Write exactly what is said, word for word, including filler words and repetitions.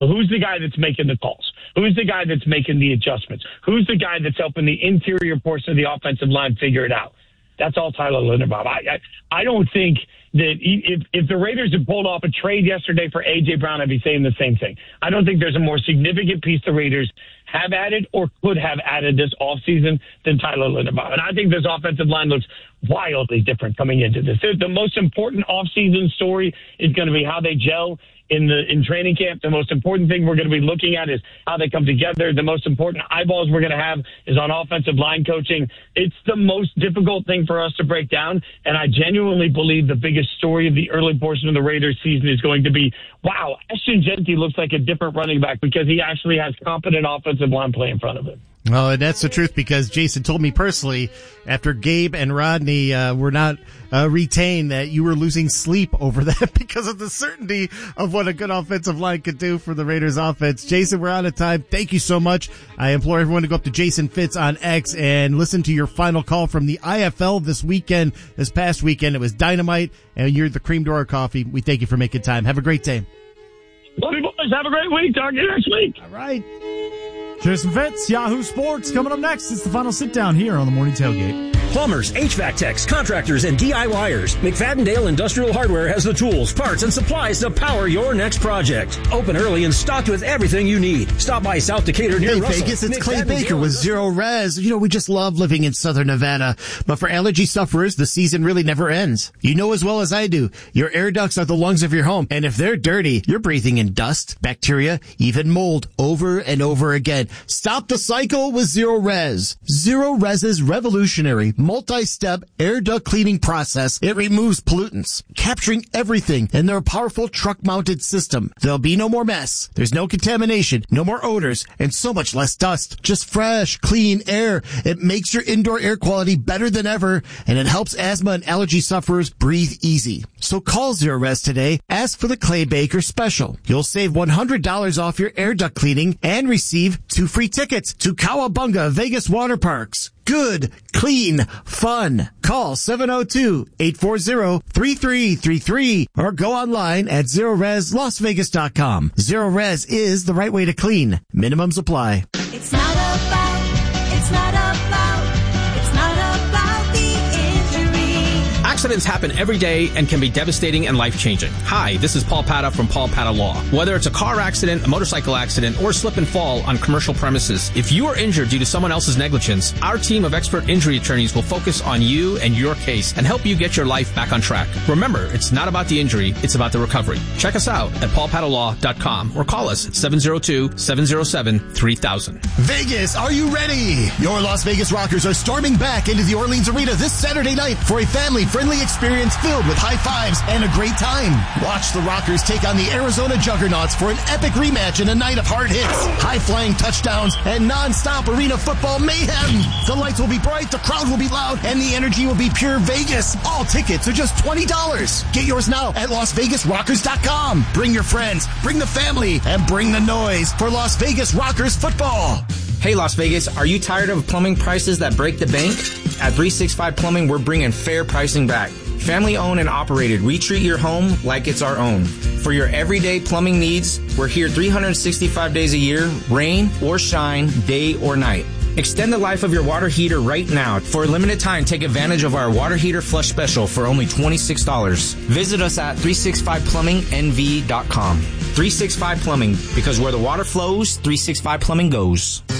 Who's the guy that's making the calls? Who's the guy that's making the adjustments? Who's the guy that's helping the interior portion of the offensive line figure it out? That's all Tyler Linderbaum. I, I I don't think that if if the Raiders had pulled off a trade yesterday for A J. Brown, I'd be saying the same thing. I don't think there's a more significant piece the Raiders have added or could have added this offseason than Tyler Linderbaum. And I think this offensive line looks wildly different coming into this. The most important offseason story is going to be how they gel in the in training camp. The most important thing we're going to be looking at is how they come together. The most important eyeballs we're going to have is on offensive line coaching. It's the most difficult thing for us to break down, and I genuinely believe the biggest story of the early portion of the Raiders season is going to be, wow, Ashton Jeanty looks like a different running back because he actually has competent offensive line play in front of him. Well, and that's the truth, because Jason told me personally after Gabe and Rodney uh, were not uh, retained that you were losing sleep over that because of the certainty of what a good offensive line could do for the Raiders offense. Jason, we're out of time. Thank you so much. I implore everyone to go up to Jason Fitz on X and listen to your final call from the I F L this weekend. This past weekend, it was dynamite, and you're the Cream Door Coffee. We thank you for making time. Have a great day. Love you, boys. Have a great week. Talk to you next week. All right. Jason Fitz, Yahoo Sports. Coming up next, it's the final sit down here on the Morning Tailgate. Plumbers, H V A C techs, contractors, and DIYers. McFadden-Dale Industrial Hardware has the tools, parts, and supplies to power your next project. Open early and stocked with everything you need. Stop by South Decatur near Hey, Russell. Vegas, it's Clay Baker with Zero Res. You know, we just love living in Southern Nevada. But for allergy sufferers, the season really never ends. You know as well as I do, your air ducts are the lungs of your home. And if they're dirty, you're breathing in dust, bacteria, even mold over and over again. Stop the cycle with Zero Res. Zero Res's revolutionary multi-step air duct cleaning process. It removes pollutants, capturing everything in their powerful truck-mounted system. There'll be no more mess. There's no contamination, no more odors, and so much less dust. Just fresh, clean air. It makes your indoor air quality better than ever, and it helps asthma and allergy sufferers breathe easy. So call Zero Res today. Ask for the Clay Baker special. You'll save one hundred dollars off your air duct cleaning and receive two free tickets to Cowabunga Vegas Water Parks. Good, clean, fun. Call seven oh two, eight four zero, three three three three or go online at zero res las vegas dot com. Zero Res is the right way to clean. Minimums apply. It's not about, it's not about, it's not about the injury. Accidents happen every day and can be devastating and life-changing. Hi, this is Paul Pata from Paul Pata Law. Whether it's a car accident, a motorcycle accident, or slip and fall on commercial premises, if you are injured due to someone else's negligence, our team of expert injury attorneys will focus on you and your case and help you get your life back on track. Remember, it's not about the injury, it's about the recovery. Check us out at paul pata law dot com or call us at seven oh two, seven oh seven, three thousand. Vegas, are you ready? Your Las Vegas Rockers are storming back into the Orleans Arena this Saturday night for a family-friendly experience filled with high fives and a great time. Watch the Rockers take on the Arizona Juggernauts for an epic rematch and a night of hard hits, high-flying touchdowns, and non-stop arena football mayhem. The lights will be bright, the crowd will be loud, and the energy will be pure Vegas. All tickets are just twenty dollars. Get yours now at las vegas rockers dot com. Bring your friends, bring the family, and bring the noise for Las Vegas Rockers football. Hey Las Vegas, are you tired of plumbing prices that break the bank? At three sixty-five Plumbing, we're bringing fair pricing back. Family owned and operated, we treat your home like it's our own. For your everyday plumbing needs, we're here three hundred sixty-five days a year, rain or shine, day or night. Extend the life of your water heater right now. For a limited time, take advantage of our water heater flush special for only twenty-six dollars. Visit us at three sixty-five plumbing n v dot com. three sixty-five Plumbing, because where the water flows, three sixty-five Plumbing goes.